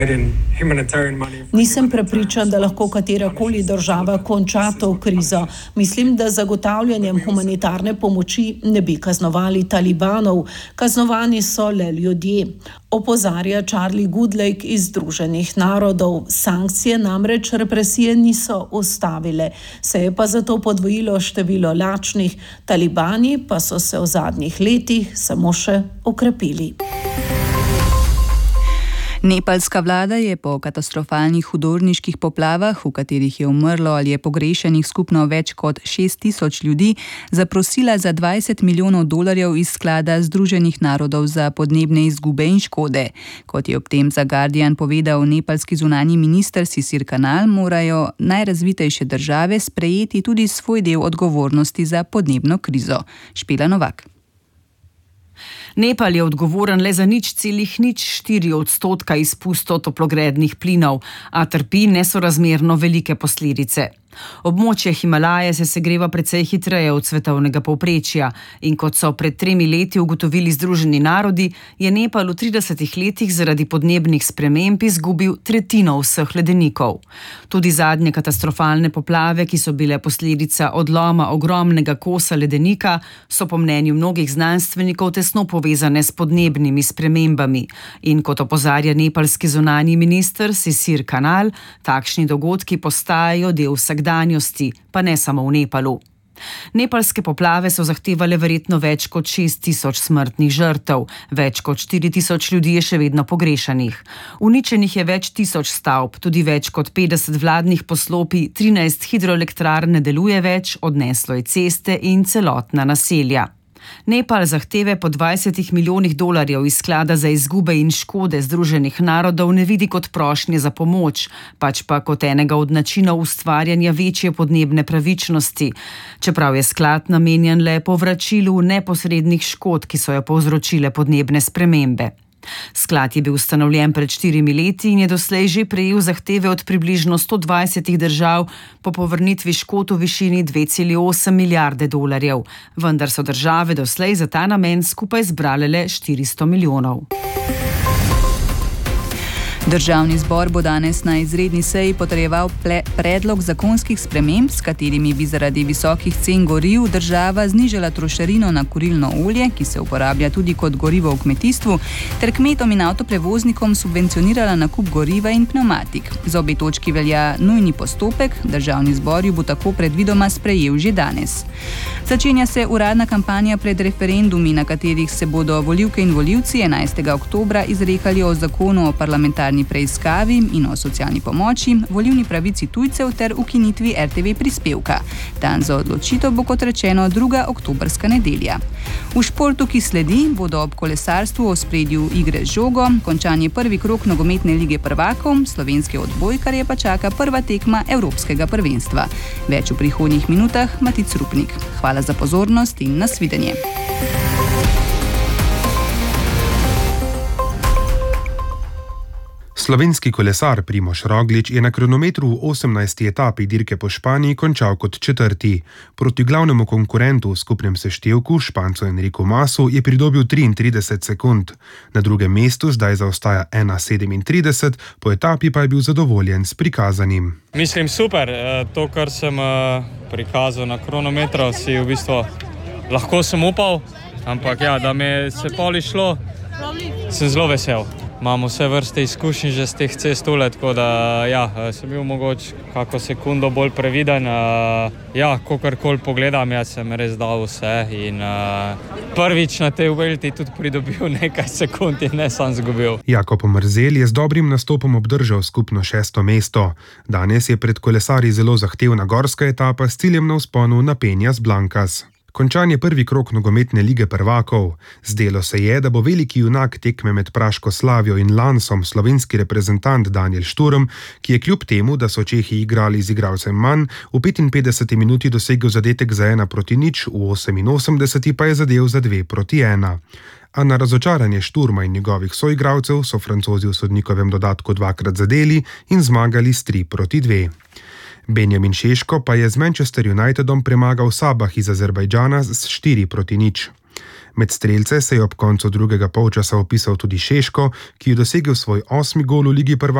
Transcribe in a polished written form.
Nisem prepričan, da lahko katerakoli država konča to krizo. Mislim, da zagotavljanjem humanitarne pomoči ne bi kaznovali talibanov. Kaznovani so le ljudje. Opozarja Charlie Goodlake iz Združenih narodov. Sankcije namreč represije niso ustavile. Se je pa zato podvojilo število lačnih. Talibani pa so se v zadnjih letih samo še okrepili. Nepalska vlada je po katastrofalnih hudourniških poplavah, v katerih je umrlo ali je pogrešanih skupno več kot 6.000 ljudi, zaprosila za $20 milijonov iz sklada Združenih narodov za podnebne izgube in škode. Kot je ob tem za Guardian povedal nepalski zunanji minister Sisir Kanal, morajo najrazvitejše države sprejeti tudi svoj del odgovornosti za podnebno krizo. Špela Novak. Nepal je odgovoren le za 0,04% izpustov toplogrednih plinov, a trpi nesorazmerno velike posledice. Območje Himalaje se segreva precej hitreje od svetovnega povprečja in kot so pred 3 leti ugotovili Združeni narodi, je Nepal v 30 letih zaradi podnebnih sprememb izgubil tretjino vseh ledenikov. Tudi zadnje katastrofalne poplave, ki so bile posledica odloma ogromnega kosa ledenika, so po mnenju mnogih znanstvenikov tesno povezane s podnebnimi spremembami. In kot opozarja nepalski zunanji minister Sisir Kanal, takšni dogodki postajajo del vsakdanjosti, pa ne samo v Nepalu. Nepalske poplave so zahtevale verjetno več kot 6.000 smrtnih žrtev, več kot 4.000 ljudi je še vedno pogrešanih. Uničenih je več tisoč stavb, tudi več kot 50 vladnih poslopij, 13 hidroelektrarn ne deluje več, odneslo je ceste in celotna naselja. Nepal zahteve po $20 milijonih iz sklada za izgube in škode Združenih narodov ne vidi kot prošnje za pomoč, pač pa kot enega od načinov ustvarjanja večje podnebne pravičnosti, čeprav je sklad namenjen le povračilu neposrednih škod, ki so jo povzročile podnebne spremembe. Sklad je bil ustanovljen pred 4 leti in je doslej že prejel zahteve od približno 120 držav po povrnitvi škod v višini $2,8 milijarde, vendar so države doslej za ta namen skupaj zbrale le 400 milijonov. Državni zbor bo danes na izredni seji potrjeval predlog zakonskih sprememb, s katerimi bi zaradi visokih cen goriv država znižala trošarino na kurilno olje, ki se uporablja tudi kot gorivo v kmetijstvu, ter kmetom in avtoprevoznikom subvencionirala nakup goriva in pneumatik. Za obe točki velja nujni postopek, državni zbor jo bo tako predvidoma sprejel že danes. Začenja se uradna kampanja pred referendumi, na katerih se bodo volivke in volivci 11. oktobra izrekali o zakonu o parlamentarni preiskavi in o socialni pomoči, volilni pravici tujcev ter ukinitvi RTV prispevka. Dan za odločitev bo, kot rečeno, 2. oktobrska nedelja. V športu, ki sledi, bodo ob kolesarstvu v ospredju igre z žogo, končanje prvi krog nogometne lige prvakov, slovenske odbojkarje pa čaka prva tekma Evropskega prvenstva. Več v prihodnjih minutah, Matic Rupnik. Hvala za pozornost in nasvidenje. Slovenski kolesar Primož Roglič je na kronometru v 18. etapi dirke po Španiji končal kot 4. Proti glavnemu konkurentu v skupnem seštevku, Špancu Enriku Masu, je pridobil 33 sekund. Na drugem mestu zdaj zaostaja 1:37, po etapi pa je bil zadovoljen s prikazanim. Mislim super, to kar sem prikazal na kronometru, si v bistvu lahko sem upal, ampak ja, da mi je se poli šlo, sem zelo vesel. Imamo vse vrste izkušnji že z teh cest tule, tako da ja, sem bil mogoče kako sekundo bolj previden. Ja, kogarkoli pogledam, jaz sem res dal vse in prvič na tej Vuelti tudi pridobil nekaj sekund in ne sam zgubil. Jakob Mrzelj je z dobrim nastopom obdržal skupno 6. mesto. Danes je pred kolesarji zelo zahtevna gorska etapa s ciljem na vzponu na Peñas Blancas. Končan je prvi krog nogometne lige prvakov. Zdelo se je, da bo veliki junak tekme med Praško Slavijo in Lansom slovenski reprezentant Daniel Šturm, ki je kljub temu, da so Čehi igrali z igralcem manj, v 55 minuti dosegel zadetek za 1:0, v 88 pa je zadel za 2:1. A na razočaranje Šturma in njegovih soigralcev so Francozi v sodnikovem dodatku dvakrat zadeli in zmagali s 3:2. Benjamin Šeško pa je z Manchester Unitedom premagal Sabah iz Azerbajdžana s 4:0. Med strelce se je ob koncu drugega polčasa vpisal tudi Šeško, ki je dosegel svoj 8. gol v Ligi prvakinj.